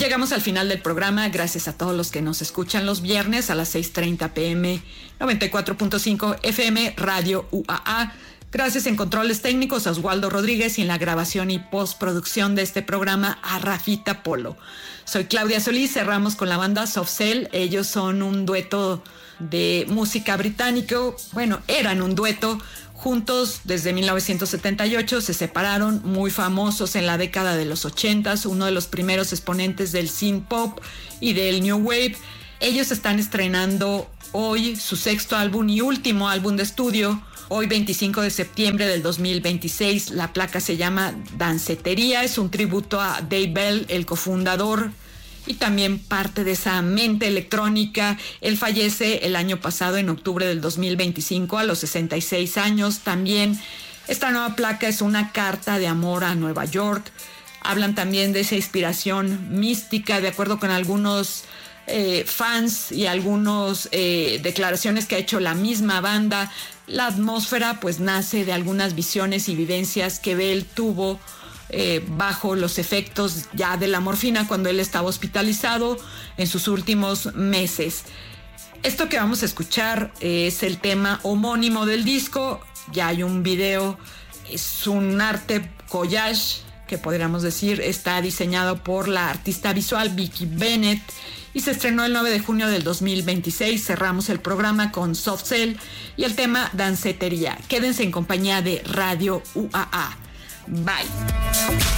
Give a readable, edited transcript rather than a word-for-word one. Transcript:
llegamos al final del programa. Gracias a todos los que nos escuchan los viernes a las 6:30 p.m. 94.5 FM Radio UAA. Gracias en controles técnicos a Oswaldo Rodríguez y en la grabación y postproducción de este programa a Rafita Polo. Soy Claudia Solís, cerramos con la banda Soft Cell. Ellos son un dueto de música británico. Bueno, eran un dueto. Juntos desde 1978, se separaron, muy famosos en la década de los 80s, uno de los primeros exponentes del synth pop y del new wave. Ellos están estrenando hoy su sexto álbum y último álbum de estudio, hoy 25 de septiembre del 2026. La placa se llama Dancetería, es un tributo a Dave Bell, el cofundador y también parte de esa mente electrónica. Él fallece el año pasado, en octubre del 2025, a los 66 años. También esta nueva placa es una carta de amor a Nueva York. Hablan también de esa inspiración mística, de acuerdo con algunos fans y algunas declaraciones que ha hecho la misma banda. La atmósfera pues nace de algunas visiones y vivencias que Bell tuvo bajo los efectos ya de la morfina cuando él estaba hospitalizado en sus últimos meses. Esto que vamos a escuchar es el tema homónimo del disco. Ya hay un video, es un arte collage que podríamos decir, está diseñado por la artista visual Vicky Bennett y se estrenó el 9 de junio del 2026. Cerramos el programa con Soft Cell y el tema Dancetería. Quédense en compañía de Radio UAA. Bye.